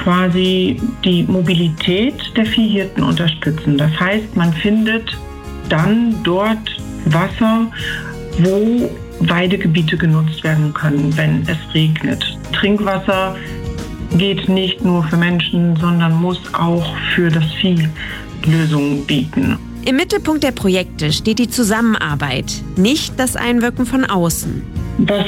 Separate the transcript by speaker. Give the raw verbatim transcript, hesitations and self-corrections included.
Speaker 1: quasi die Mobilität der Viehhirten unterstützen. Das heißt, man findet dann dort Wasser, wo Weidegebiete genutzt werden können, wenn es regnet. Trinkwasser geht nicht nur für Menschen, sondern muss auch für das Vieh Lösungen bieten.
Speaker 2: Im Mittelpunkt der Projekte steht die Zusammenarbeit, nicht das Einwirken von außen.
Speaker 1: Was